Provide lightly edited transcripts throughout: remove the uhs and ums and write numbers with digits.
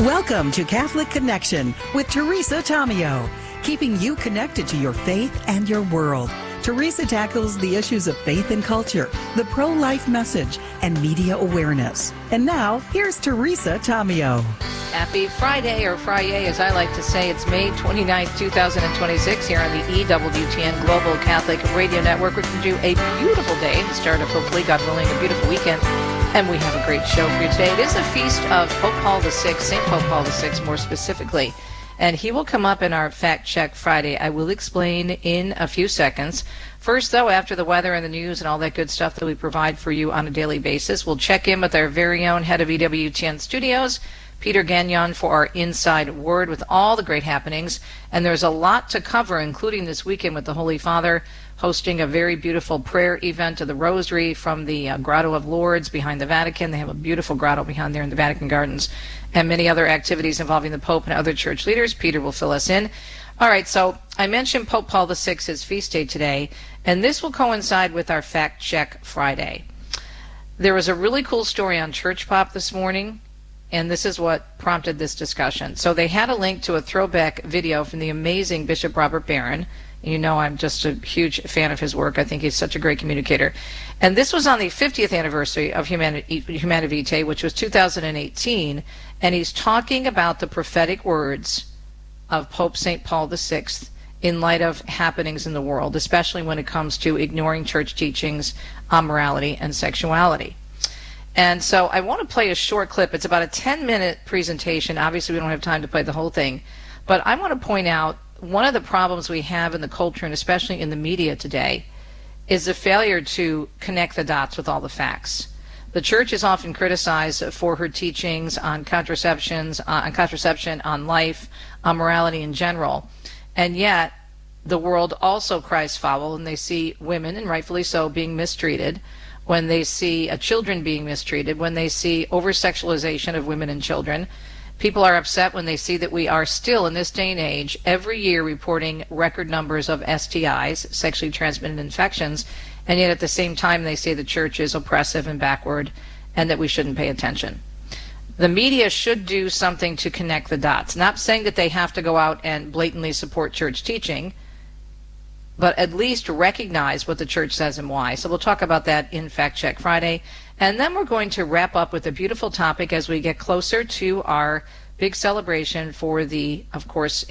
Welcome to Catholic Connection with Teresa Tomeo, keeping you connected to your faith and your world. Teresa tackles the issues of faith and culture, the pro-life message, and media awareness. And now, here's Teresa Tomeo. Happy Friday, or Friday as I like to say. It's May 29th, 2026 here on the EWTN Global Catholic Radio Network. We're going to do a beautiful day, the start of, hopefully, God willing, a beautiful weekend. And we have a great show for you today. It is the feast of Pope Paul VI, St. Pope Paul VI more specifically. And he will come up in our Fact Check Friday. I will explain in a few seconds. First, though, after the weather and the news and all that good stuff that we provide for you on a daily basis, we'll check in with our very own head of EWTN Studios, Peter Gagnon, for our Inside Word with all the great happenings. And there's a lot to cover, including this weekend with the Holy Father hosting a very beautiful prayer event of the Rosary from the Grotto of Lourdes behind the Vatican. They have a beautiful grotto behind there in the Vatican Gardens, and many other activities involving the Pope and other church leaders. Peter will fill us in. All right, so I mentioned Pope Paul VI, his feast day today, and this will coincide with our Fact Check Friday. There was a really cool story on Church Pop this morning, and this is what prompted this discussion. So they had a link to a throwback video from the amazing Bishop Robert Barron. You know, I'm just a huge fan of his work. I think he's such a great communicator. And this was on the 50th anniversary of Humanae Vitae, which was 2018. And he's talking about the prophetic words of Pope St. Paul VI in light of happenings in the world, especially when it comes to ignoring church teachings on morality and sexuality. And so I want to play a short clip. It's about a 10-minute presentation. Obviously, we don't have time to play the whole thing. But I want to point out one of the problems we have in the culture, and especially in the media today, is the failure to connect the dots with all the facts. The church is often criticized for her teachings on contraception, on life, on morality in general. And yet, the world also cries foul, and they see women, and rightfully so, being mistreated, when they see children being mistreated, when they see over-sexualization of women and children. People are upset when they see that we are still, in this day and age, every year reporting record numbers of STIs, sexually transmitted infections, and yet at the same time they say the church is oppressive and backward and that we shouldn't pay attention. The media should do something to connect the dots. Not saying that they have to go out and blatantly support church teaching, but at least recognize what the church says and why. So we'll talk about that in Fact Check Friday. And then we're going to wrap up with a beautiful topic as we get closer to our big celebration for the, of course,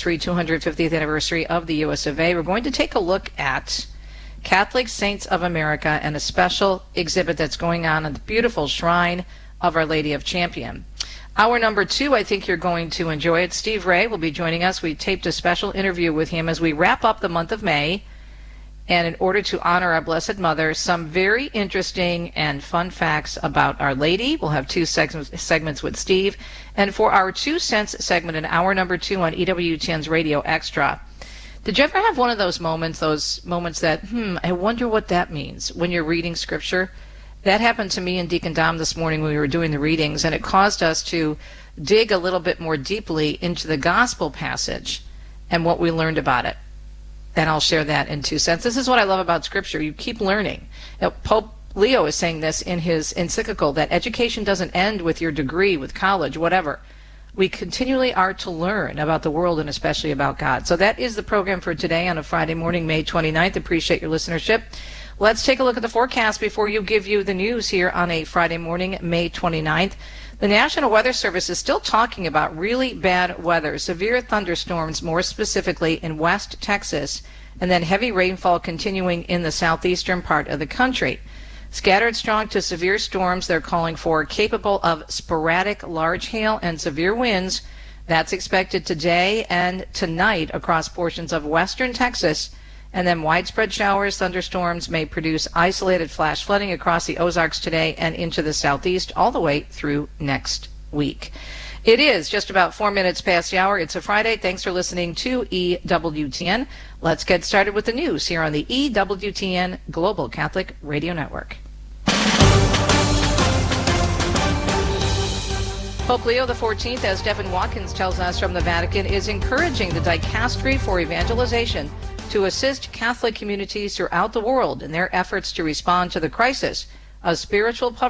250th anniversary of the US of A. We're going to take a look at Catholic Saints of America and a special exhibit that's going on at the beautiful shrine of Our Lady of Champion. Hour number 2, I think you're going to enjoy it. Steve Ray will be joining us. We taped a special interview with him as we wrap up the month of May. And in order to honor our Blessed Mother, some very interesting and fun facts about Our Lady. We'll have 2 segments with Steve. And for our 2 cents segment in hour number 2 on EWTN's Radio Extra, did you ever have one of those moments that, I wonder what that means when you're reading Scripture? That happened to me and Deacon Dom this morning when we were doing the readings, and it caused us to dig a little bit more deeply into the gospel passage and what we learned about it. And I'll share that in 2 cents. This is what I love about Scripture. You keep learning. Pope Leo is saying this in his encyclical, that education doesn't end with your degree, with college, whatever. We continually are to learn about the world and especially about God. So that is the program for today on a Friday morning, May 29th. Appreciate your listenership. Let's take a look at the forecast before you give you the news here on a Friday morning, May 29th. The National Weather Service is still talking about really bad weather, severe thunderstorms, more specifically in West Texas, and then heavy rainfall continuing in the southeastern part of the country. Scattered strong to severe storms they're calling for, capable of sporadic large hail and severe winds. That's expected today and tonight across portions of western Texas. And then widespread showers, thunderstorms may produce isolated flash flooding across the Ozarks today and into the southeast all the way through next week. It is just about 4 minutes past the hour. It's a Friday. Thanks for listening to EWTN. Let's get started with the news here on the EWTN Global Catholic Radio Network. Pope Leo XIV, as Devin Watkins tells us from the Vatican, is encouraging the dicastery for evangelization to assist Catholic communities throughout the world in their efforts to respond to the crisis of spiritual poverty